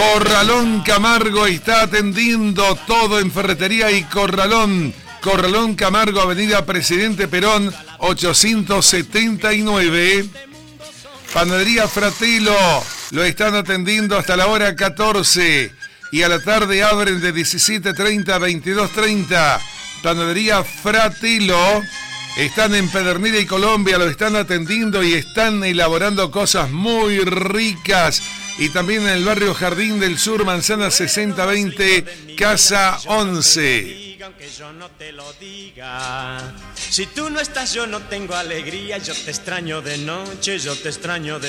Corralón Camargo está atendiendo todo en ferretería y Corralón. Corralón Camargo, Avenida Presidente Perón, 879. Panadería Fratello, lo están atendiendo hasta la hora 14. Y a la tarde abren de 17:30 a 22:30. Panadería Fratello. Están en Pedernera y Colombia, lo están atendiendo y están elaborando cosas muy ricas. Y también en el barrio Jardín del Sur, Manzana 6020, Casa 11. Aunque yo no te lo diga, si tú no estás yo no tengo alegría, yo te extraño de noche, yo te extraño de